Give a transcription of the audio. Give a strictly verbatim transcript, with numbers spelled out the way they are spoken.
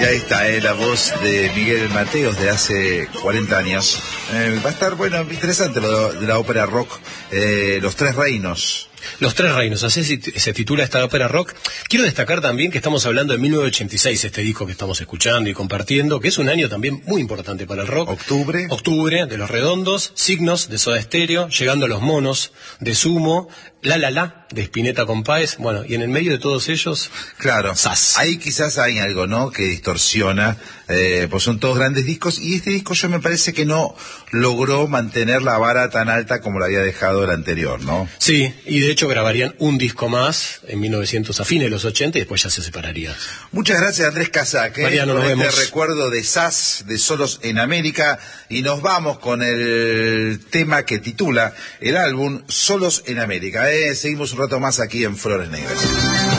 Ahí está, eh, la voz de Miguel Mateos de hace cuarenta años. Eh, va a estar, bueno, interesante lo de la ópera rock, eh, Los Tres Reinos. Los Tres Reinos, así se titula esta ópera rock. Quiero destacar también que estamos hablando de mil novecientos ochenta y seis, este disco que estamos escuchando y compartiendo, que es un año también muy importante para el rock. Octubre. Octubre, de Los Redondos, Signos, de Soda Stereo, Llegando a los Monos, de Sumo, La La La, de Spinetta con Páez, bueno, y en el medio de todos ellos, claro, Sass. Ahí quizás hay algo, ¿no?, que distorsiona, eh, pues son todos grandes discos, y este disco yo me parece que no logró mantener la vara tan alta como la había dejado el anterior, ¿no? Sí, y de hecho grabarían un disco más en mil novecientos, a fines de los ochenta, y después ya se separaría. Muchas gracias, Andrés Casac, ¿eh? Mariano, nos por este vemos. recuerdo de Sass, de Solos en América, y nos vamos con el tema que titula el álbum Solos en América, ¿eh? Seguimos un rato más aquí en Flores Negras.